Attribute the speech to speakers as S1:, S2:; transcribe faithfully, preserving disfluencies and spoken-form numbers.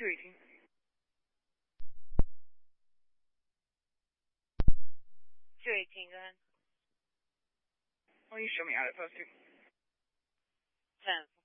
S1: two eighteen.
S2: two eighteen, go ahead.
S1: Will you show me out at post two?
S2: ten.